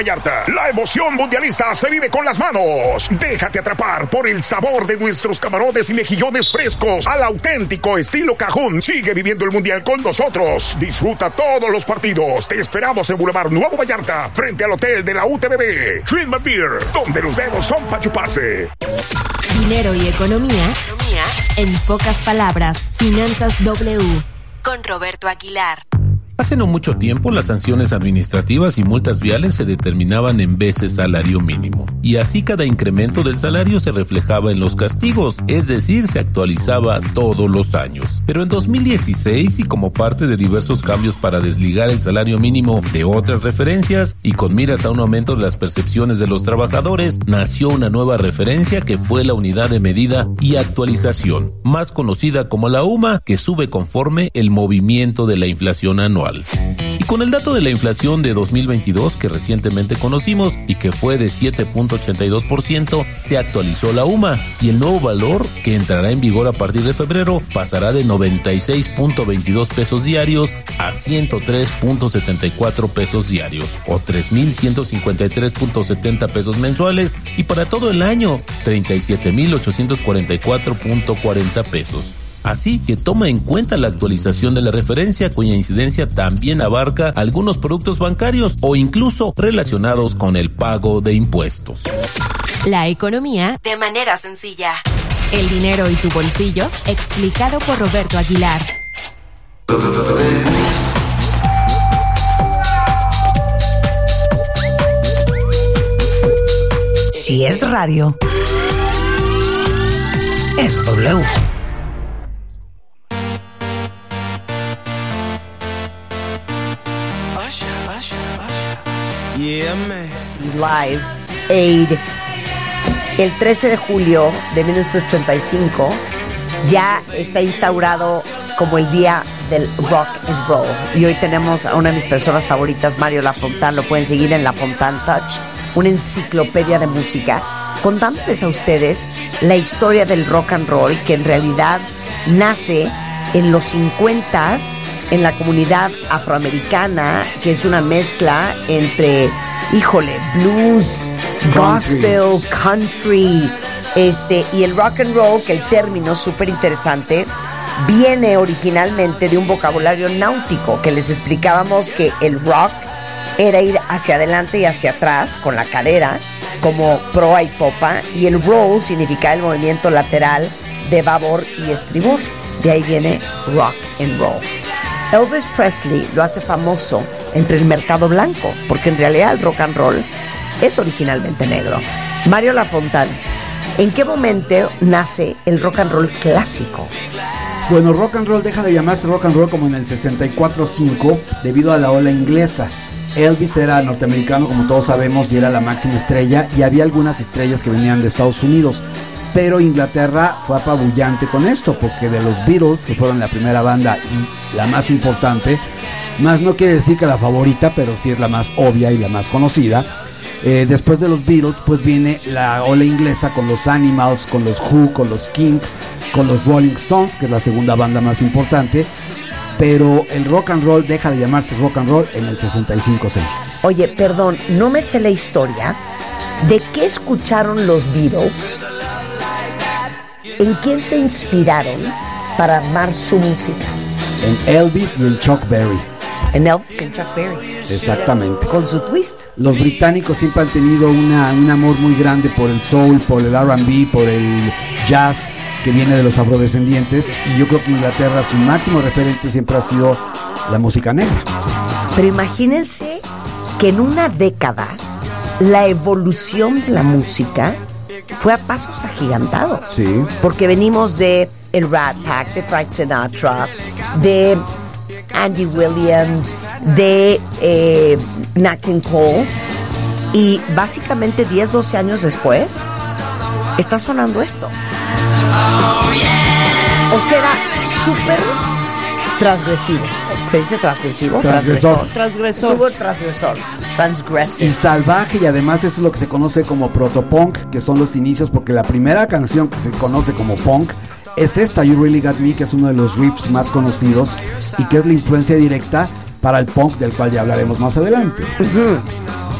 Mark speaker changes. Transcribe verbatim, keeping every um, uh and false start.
Speaker 1: Vallarta. La emoción mundialista se vive con las manos. Déjate atrapar por el sabor de nuestros camarones y mejillones frescos al auténtico estilo cajún. Sigue viviendo el mundial con nosotros. Disfruta todos los partidos. Te esperamos en Boulevard Nuevo Vallarta, frente al hotel de la U T B B. Dream Beer, donde los dedos son para chuparse.
Speaker 2: Dinero y economía, economía en pocas palabras. Finanzas W con Roberto Aguilar.
Speaker 3: Hace no mucho tiempo, las sanciones administrativas y multas viales se determinaban en veces salario mínimo, y así cada incremento del salario se reflejaba en los castigos, es decir, se actualizaba todos los años. Pero en dos mil dieciséis, y como parte de diversos cambios para desligar el salario mínimo de otras referencias, y con miras a un aumento de las percepciones de los trabajadores, nació una nueva referencia que fue la unidad de medida y actualización, más conocida como la U M A, que sube conforme el movimiento de la inflación anual. Y con el dato de la inflación de dos mil veintidós que recientemente conocimos y que fue de siete punto ochenta y dos por ciento, se actualizó la U M A, y el nuevo valor, que entrará en vigor a partir de febrero, pasará de noventa y seis punto veintidós pesos diarios a ciento tres punto setenta y cuatro pesos diarios, o tres mil ciento cincuenta y tres punto setenta pesos mensuales, y para todo el año treinta y siete mil ochocientos cuarenta y cuatro punto cuarenta pesos. Así que toma en cuenta la actualización de la referencia, cuya incidencia también abarca algunos productos bancarios o incluso relacionados con el pago de impuestos.
Speaker 2: La economía de manera sencilla. El dinero y tu bolsillo, explicado por Roberto Aguilar.
Speaker 4: Si es radio, es W.
Speaker 5: Yeah, man.
Speaker 4: Live Aid. El trece de julio de mil novecientos ochenta y cinco ya está instaurado como el día del rock and roll. Y hoy tenemos a una de mis personas favoritas, Mario Lafontán. Lo pueden seguir en Lafontán Touch, una enciclopedia de música, contándoles a ustedes la historia del rock and roll, que en realidad nace en los cincuentas en la comunidad afroamericana, que es una mezcla entre, híjole, blues, gospel, country, este, y el rock and roll, que el término súper interesante viene originalmente de un vocabulario náutico, que les explicábamos que el rock era ir hacia adelante y hacia atrás con la cadera, como proa y popa, y el roll significa el movimiento lateral de babor y estribor. De ahí viene rock and roll. Elvis Presley lo hace famoso entre el mercado blanco, porque en realidad el rock and roll es originalmente negro. Mario Lafontán, ¿en qué momento nace el rock and roll clásico?
Speaker 6: Bueno, rock and roll deja de llamarse rock and roll como en el sesenta y cuatro cinco debido a la ola inglesa. Elvis era norteamericano, como todos sabemos, y era la máxima estrella, y había algunas estrellas que venían de Estados Unidos. Pero Inglaterra fue apabullante con esto, porque de los Beatles, que fueron la primera banda y la más importante, más no quiere decir que la favorita, pero sí es la más obvia y la más conocida. Eh, después de los Beatles, pues viene la ola inglesa con los Animals, con los Who, con los Kinks, con los Rolling Stones, que es la segunda banda más importante. Pero el rock and roll deja de llamarse rock and roll en el sesenta y cinco seis.
Speaker 4: Oye, perdón, no me sé la historia de qué escucharon los Beatles. ¿En quién se inspiraron para armar su música?
Speaker 6: En Elvis y en Chuck Berry.
Speaker 4: En Elvis y en Chuck Berry.
Speaker 6: Exactamente.
Speaker 4: Con su twist.
Speaker 6: Los británicos siempre han tenido una, un amor muy grande por el soul, por el R and B, por el jazz, que viene de los afrodescendientes. Y yo creo que Inglaterra, su máximo referente siempre ha sido la música negra.
Speaker 4: Pero imagínense que en una década la evolución de la música fue a pasos agigantados.
Speaker 6: Sí.
Speaker 4: Porque venimos de el Rat Pack, de Frank Sinatra, de Andy Williams, de eh, Nat King Cole, y básicamente diez, doce años después está sonando esto. O sea, era súper transgresivo. ¿Se dice transgresivo?
Speaker 6: Transgresor.
Speaker 4: Transgresor. Súper transgresor. Transgressive.
Speaker 6: Y salvaje, y además eso es lo que se conoce como protopunk, que son los inicios, porque la primera canción que se conoce como punk es esta, You Really Got Me, que es uno de los riffs más conocidos y que es la influencia directa para el punk, del cual ya hablaremos más adelante.
Speaker 4: Uh-huh.